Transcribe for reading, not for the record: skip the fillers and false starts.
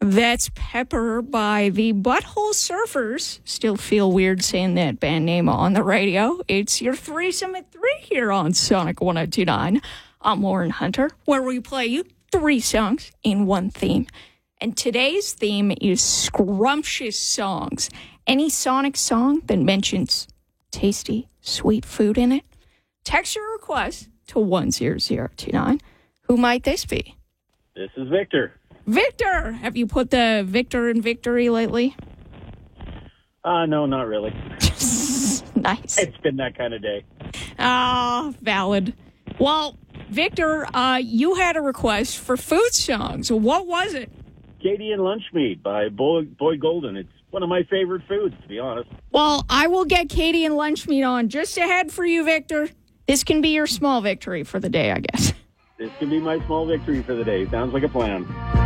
That's Pepper by the Butthole Surfers. Still feel weird saying that band name on the radio. It's your threesome at 3 here on Sonic 102.9. I'm Lauren Hunter, where we play you 3 songs in one theme. And today's theme is scrumptious songs. Any Sonic song that mentions tasty, sweet food in it? Text your request to 10029. Who might this be? This is Victor. Victor! Have you put the Victor in victory lately? No, not really. Nice. It's been that kind of day. Valid. Well, Victor, you had a request for food songs. What was it? Katie and Lunch Meat by Boy Golden. It's one of my favorite foods, to be honest. Well, I will get Katie and Lunch Meat on just ahead for you, Victor. This can be your small victory for the day, I guess. This can be my small victory for the day. Sounds like a plan.